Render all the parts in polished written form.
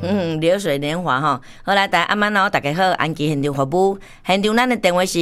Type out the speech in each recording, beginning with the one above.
流水年华吼。好来，大家晚安大家好，安吉现场服务，现场咱的电话是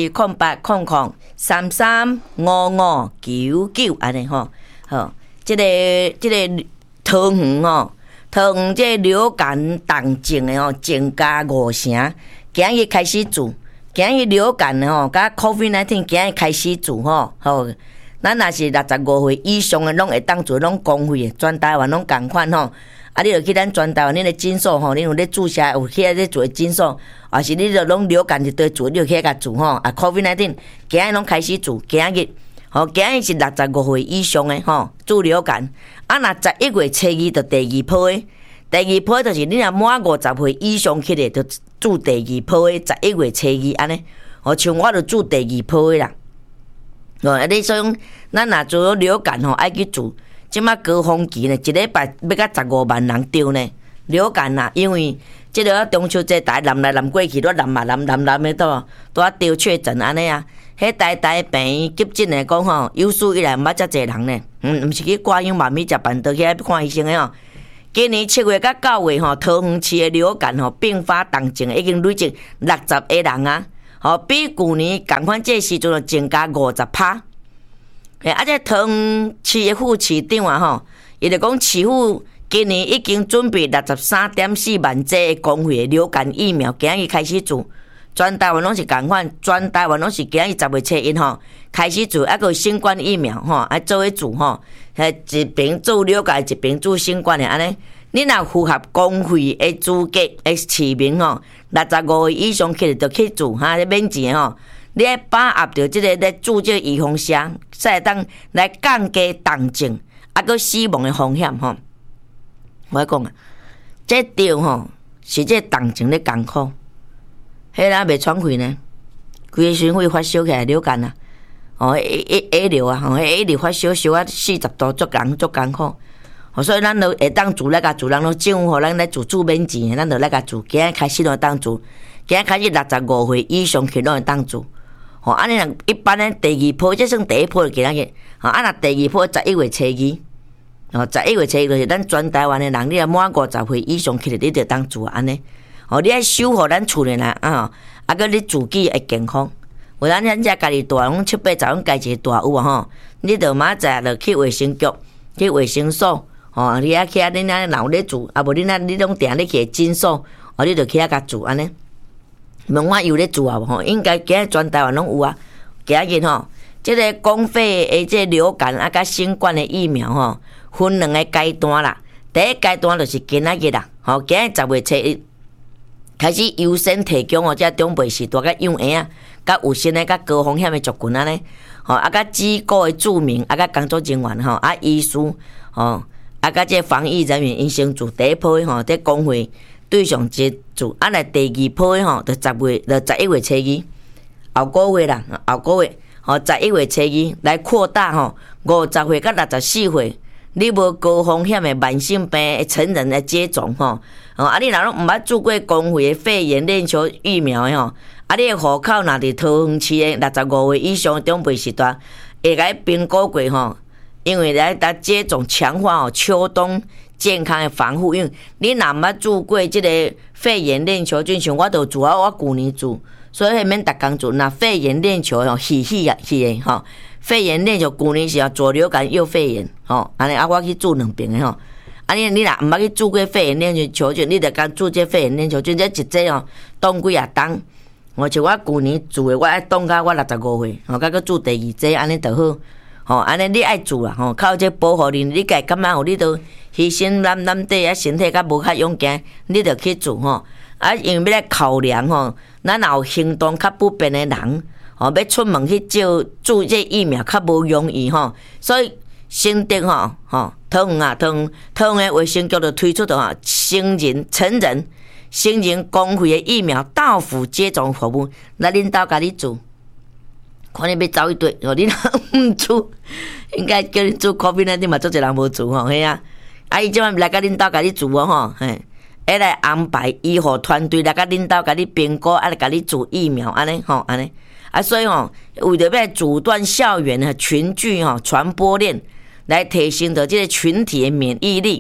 0800335599安尼吼。好，这个桃园吼，桃园这流感重症的吼增加5成，今日开始做，今日流感吼，甲 COVID-19 今日开始做吼，好。咱若是65岁以上的，拢会当做拢公费的，全台湾拢共款吼。啊，你著去咱全台湾恁的诊所吼，恁有咧注射，有去咧做诊所，还是你著拢流感一堆做，你著去甲做吼。啊 ，COVID-19 今日拢开始做，今日吼，今日是65岁以上的吼，做流感。啊，若11月初2著第二波的，第二波就是你若满50岁以上去的，著做第二波的11月初2安尼。吼，像我著做第二波的啦。哦，你所以咱若做流感吼，爱去做。即马高峰期呢，一礼拜要甲15万人中呢。流感啦，因为即个中秋节大南来南过去，都南嘛南的都啊丢确诊安尼啊。迄台病院急诊的讲吼，有史以来毋捌遮济人呢。毋是去挂羊肉米食饭倒去看医生的吼。今年7月到9月吼，桃园市的流感吼并发重症已经累积60个人啊。吼，比去年同款这时阵增加50%。啊，这桃园市的副市长啊，吼，伊就讲市府今年已经准备63.4万剂公费的流感疫苗，今日开始做。全台湾拢是同款，全台湾拢是今日10月初1吼开始做，还有新冠疫苗吼，还做伙做吼，一边做流感，一边做新冠的安尼。你若符合公费的资格的市民吼，65岁以上起就去做哈，免钱吼。你爱把握着即个咧做这预防针，才会当来降低重症啊个死亡的风险吼。我讲啊，这着吼是这重症咧艰苦，迄人袂喘气呢，规个身体发烧起来流感啊，哦，A 流啊，吼，A 流发烧啊40度，足艰苦。所以咱就会当做来甲做，人都政府互咱来做免钱的，咱就来甲做。今日开始拢当做，今日开始65岁以上去拢会当做。吼，安尼人一般咧第二波，这算第一波今日。吼，啊，若第二波11月初2，吼，11月初2就是咱全台湾的人，你若满50岁以上去，你就当做安尼。吼，你爱守护咱厝里人啊，啊，个你自己会健康。有咱遮家己大，拢7、8十，拢家一个大有啊吼，你着明仔载着去卫生局，去卫生所。哦，你啊去啊，恁啊闹咧做，啊无恁啊你拢定咧去诊所，哦，你着去啊甲做安尼。问我有咧做啊无吼？应该今日全台湾拢有啊。今日吼，即个公费的即流感啊，甲新冠的疫苗吼，分2个阶段啦。第一阶段就是今仔日啦，吼，今日10月初1开始优先提供哦，即中辈时代甲幼儿啊，甲有心的甲高风险的族群安尼，吼，啊甲机构的住民啊甲工作人员吼，啊医师吼。啊，甲这防疫人员因先做第一波吼，这公费对象接做，啊来第二波吼，就11月初2，后个月啦，后个月吼11月初2来扩大吼，50岁到64岁，你无高风险的慢性病的成人来接种吼，啊你若拢毋捌做过公费的肺炎链球疫苗的吼，啊你的户口若伫桃园市的65岁以上的长辈时代，会甲评估过吼。因为来接种强化秋冬健康的防护，因为你若毋捌做过即个肺炎链球菌，像我都做啊，我旧年做，所以免逐工做。那肺炎链球吼，去的吼，肺炎链球旧年是左流感右肺炎吼，安尼啊，我去做2遍的吼。啊你若毋捌去做过肺炎链球菌，你着甲做这肺炎链球菌，这一剂吼当几啊冬。像我旧年做的，我爱当到我65岁，吼，甲佮做第2剂，安尼就好。吼，安尼你爱做啊！吼，靠这保护你家感觉有你都牺牲咱底啊身体较无较勇敢，你着去做吼。啊，因为要来考量吼，咱若有行动较不便的人，吼，要出门去做这疫苗较无容易吼。所以新竹吼，桃园的卫生局就推出的成人公费的疫苗到府接种服务，来恁兜甲你做。看你要走一堆，哦，你若毋做，应该叫你做 COVID-19嘛，做一人无做吼，嘿啊！啊，伊即摆来甲恁兜甲你做哦吼，嘿，会来安排医护团队来甲恁兜甲你评估，啊来甲你做疫苗，安尼吼，安尼啊，所以吼，为着要阻断校园的群聚吼传播链，来提升着即个群体的免疫力，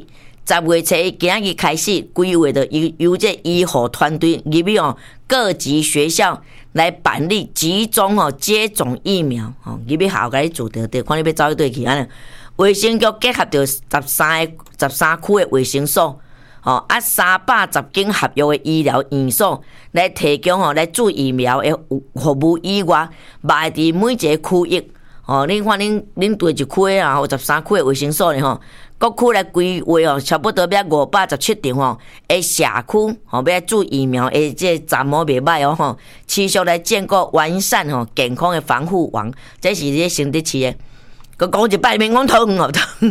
10月初今日开始，规划的由这医护团队入去各级学校来办理集中接种疫苗入去校甲你做着，看你要走去对去安尼。卫生局结合着13区的卫生所，310间合约的医疗院所来提供来注疫苗的服务以外，卖伫每一个区域恁看恁对一区啊，13区的卫生所呢各区来规划差不多要517场的社区要注疫苗的这站袂歹持续来建构完善健康的防护网，这是咧新竹市的。佮讲一摆面讲桃园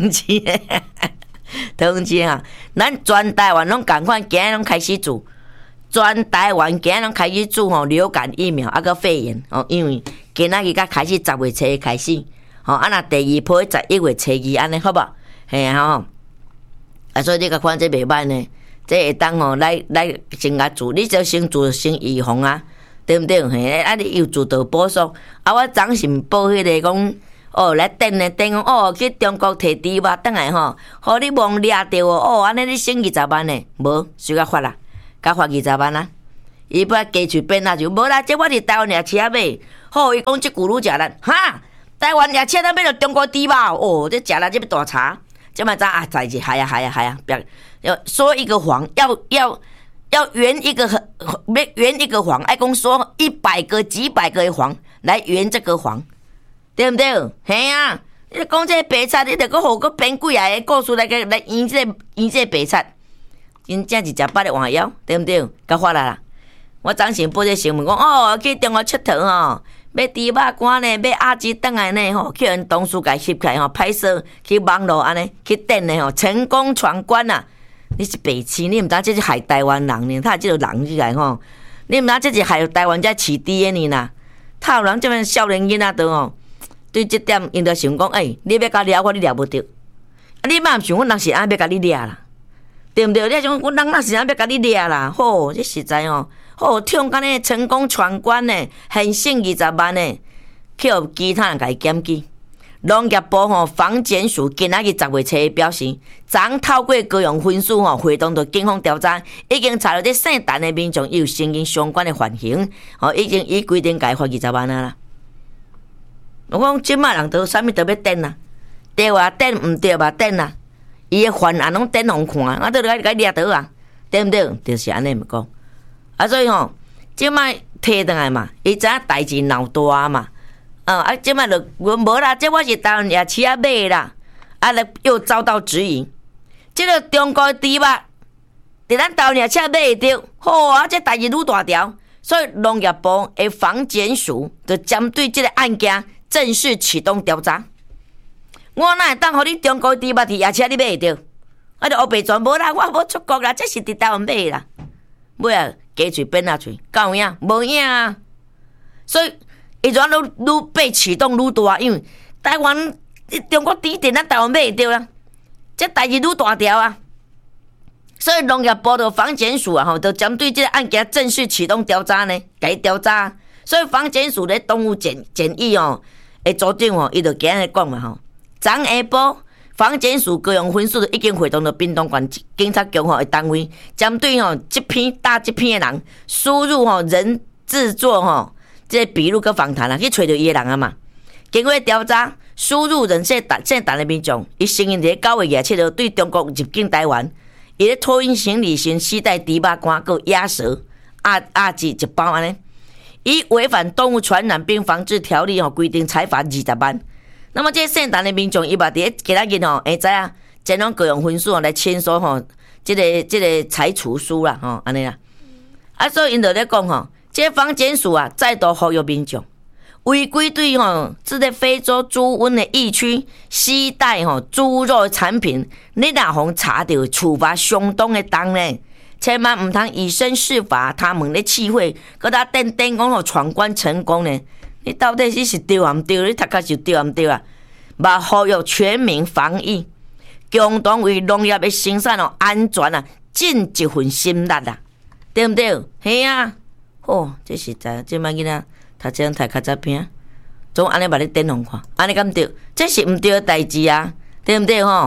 桃园啊，咱全台湾拢共款，今日拢开始做，全台湾今日拢开始做流感疫苗佮肺炎因为今仔日才开始10月初开始若第2波11月初2安尼好无？嘿所以你甲看这袂歹呢，这会当来先甲做，你就先做先预防啊，对不对？嘿，你又做到补偿我昨是报迄个讲。来等讲去中国摕猪肉转来互你忘掠着安尼你省20万呢？无，随甲发啦，甲发20万啊！伊不加嘴变啊就无啦，这我伫台湾掠车买，伊讲即句愈食力，台湾掠车咱买着中国猪肉这食力这要大茶，这嘛知代志，系啊，要说一个谎，要圆一个谎，爱讲说100个几百个的谎来圆这个谎。对不对？嘿啊！你讲这个白菜，你着搁互编几个故事来圆这个白菜，真正是食饱的换药，对不对？甲发啦！我昨时报这新闻讲，去中国佚佗买猪肉干呢，买鸭子转来呢去因同事甲翕起来拍摄去网络安尼去登呢成功闯关啊！你是白痴，你毋知这是害台湾人呢？他即个人起来你毋知这是害台湾才饲猪的呢啦！他有人这么少年囡仔都对这点，因着想讲，你要甲掠我，你掠不着。你嘛毋想，阮人是安要甲你掠啦，对不对？你想，阮人那是安要甲你掠啦。这实在跳干呢，成功闯关呢，很省20万呢，去互其他人甲伊检举。农业部防检署今仔日10月初表示，昨透过高雄分署会同着警方调查，已经查到这姓陈的民众有承认相关的犯行，已经依规定甲伊罚20万啦。我讲即卖人都啥物都要等啦，对啊等，毋对嘛等啦。伊的犯案拢等互看，我都甲掠倒啊，对不对？就是安尼咪讲。所以即卖摕倒来嘛，伊知影代志闹大嘛。即卖就我无啦，这我是台湾夜市买啦，又遭到质疑。即个中国猪肉，伫咱台湾夜市买会着，这代志愈大条，所以农业部的防检署就针对这个案件。正式启动调查。我哪会当互你中国猪肉伫夜市你买会着？我就黑白全无啦，我无出国啦，这是伫台湾买啦。尾啊，加嘴变啊嘴，有影无影啊？所以，伊阵愈被启动愈大，因为台湾中国猪伫咱台湾买会着啦，这代志愈大条啊。所以农业部的防检署就针对这个案件正式启动调查呢，该调查。所以防检署的动物检疫的组长伊就今日讲嘛昨下晡防检署高雄分署已经会同了屏东县警察局的单位，针对这篇的人输入人制作这笔录跟访谈去找到伊的人啊嘛。经过调查，输入人姓陈的民众，伊承认伫9月27日对中国入境台湾，伊咧托运行李时携带猪肉干、佮鸭舌、鸭子一包安尼。以违反动物传染病防治条例规定，裁罚20万。那么这姓陈的民众，伊嘛伫今仔日会知影，前往高雄分署来签署这个裁处书啦安尼啦。所以因就咧讲这防检署再度呼吁民众，违规对这个非洲猪瘟的疫区携带猪肉产品，你若互查到，处罚相当的重呢。千万唔通以身试法，他们咧气会，搁他等讲闯关成功呢？你到底是对还唔对？你读甲是对还唔对啊？嘛呼吁全民防疫，共同为农业的生产安全尽一份心力对不对？嘿啊！这实在，这摆囡仔读册读较早片，总安尼把你等红看，安尼敢对？这是唔对的代志啊，对不对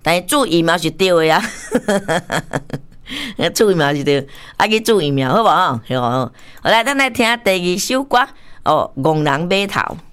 但是注疫苗是对的啊，注疫苗是对，啊去注疫苗好无吼？好，好来，咱来听第二首歌哦，《憨人码头》。